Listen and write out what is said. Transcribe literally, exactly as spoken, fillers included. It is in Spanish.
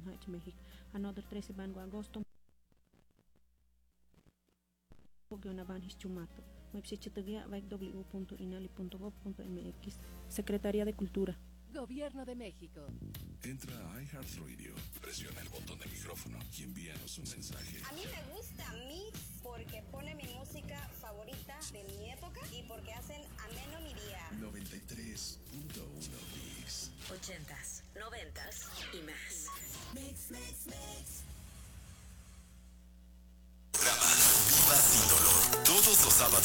Heights, México. Another trece Bango Agosto. Guionavanhis Chumato. Website w punto inali punto gov punto mx. Secretaría de Cultura. Gobierno de México. Entra a iHeartRadio, presiona el botón de micrófono y envíanos un mensaje. A mí me gusta Mix porque pone mi música favorita de mi época y porque hacen ameno mi día. noventa y tres punto uno Mix. Ochentas, noventas y más. Mix, mix, mix.